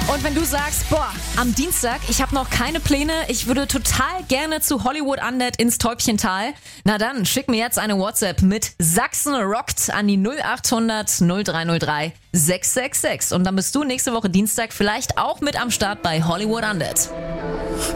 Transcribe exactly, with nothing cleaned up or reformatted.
Und wenn du sagst, boah, am Dienstag, ich habe noch keine Pläne, ich würde total gerne zu Hollywood Undead ins Täubchental, na dann schick mir jetzt eine WhatsApp mit Sachsen rockt an die null acht hundert null drei null drei sechs sechs sechs und dann bist du nächste Woche Dienstag vielleicht auch mit am Start bei Hollywood Undead.